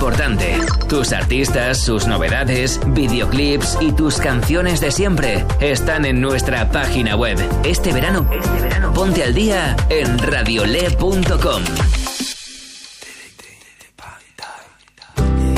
importante. Tus artistas, sus novedades, videoclips y tus canciones de siempre están en nuestra página web. Este verano, ponte al día en radiole.com.